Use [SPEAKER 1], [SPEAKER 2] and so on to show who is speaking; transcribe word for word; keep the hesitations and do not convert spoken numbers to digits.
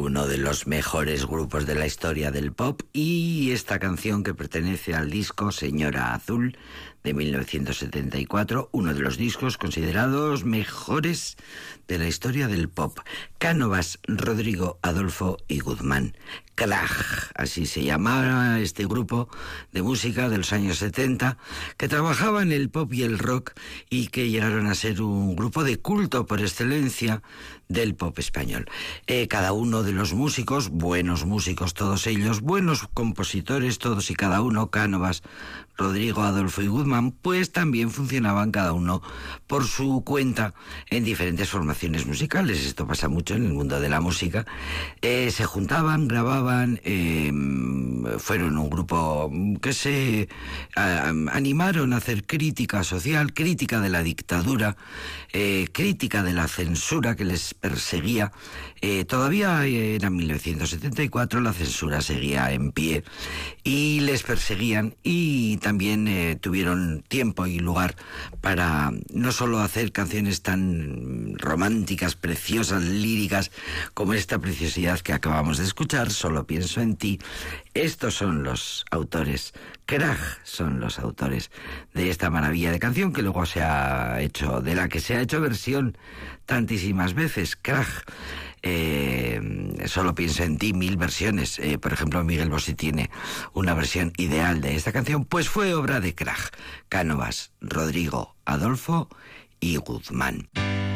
[SPEAKER 1] uno de los mejores grupos de la historia del pop, y esta canción que pertenece al disco Señora Azul de mil novecientos setenta y cuatro, uno de los discos considerados mejores de la historia del pop. Cánovas, Rodrigo, Adolfo y Guzmán. Krach, así se llamaba este grupo de música de los años setenta, que trabajaba en el pop y el rock y que llegaron a ser un grupo de culto por excelencia del pop español. Eh, cada uno de los músicos, buenos músicos todos ellos, buenos compositores todos y cada uno, Cánovas, Rodrigo, Adolfo y Guzmán, pues también funcionaban cada uno por su cuenta en diferentes formaciones musicales. Esto pasa mucho en el mundo de la música. Eh, se juntaban, grababan, eh, fueron un grupo que se a, animaron a hacer crítica social, crítica de la dictadura, eh, crítica de la censura que les perseguía. Eh, todavía era mil novecientos setenta y cuatro, la censura seguía en pie y les perseguían, y también eh, tuvieron tiempo y lugar para no solo hacer canciones tan románticas, preciosas, líricas, como esta preciosidad que acabamos de escuchar, Solo pienso en ti. Estos son los autores, Krach son los autores de esta maravilla de canción que luego se ha hecho, de la que se ha hecho versión tantísimas veces. Krach, eh, Solo pienso en ti, mil versiones. Eh, por ejemplo, Miguel Bosé tiene una versión ideal de esta canción, pues fue obra de Krach, Cánovas, Rodrigo, Adolfo y Guzmán.